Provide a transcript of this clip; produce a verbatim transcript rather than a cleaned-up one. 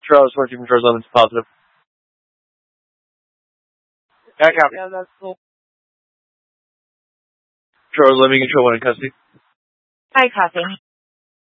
Charles fourteen from Charles eleven is positive. Yeah, copy. Yeah, that's cool. Charles eleven, control one in custody. Hi, copy.